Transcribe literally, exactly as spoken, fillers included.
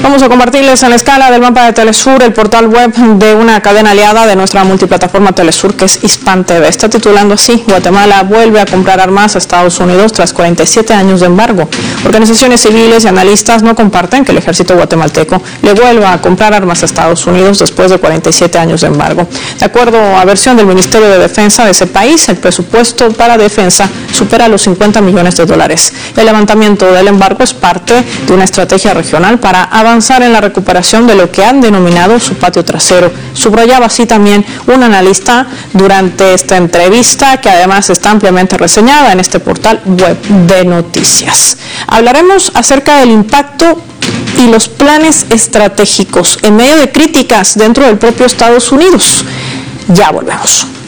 Vamos a compartirles en la escala del mapa de Telesur el portal web de una cadena aliada de nuestra multiplataforma Telesur, que es Hispan T V. Está titulando así: Guatemala vuelve a comprar armas a Estados Unidos tras cuarenta y siete años de embargo. Organizaciones civiles y analistas no comparten que el ejército guatemalteco le vuelva a comprar armas a Estados Unidos después de cuarenta y siete años de embargo. De acuerdo a versión del Ministerio de Defensa de ese país, el presupuesto para defensa supera los cincuenta millones de dólares. El levantamiento del embargo es parte de una estrategia regional para avanzar en la recuperación de lo que han denominado su patio trasero. Subrayaba así también un analista durante esta entrevista, que además está ampliamente reseñada en este portal web de noticias. Hablaremos acerca del impacto y los planes estratégicos en medio de críticas dentro del propio Estados Unidos. Ya volvemos.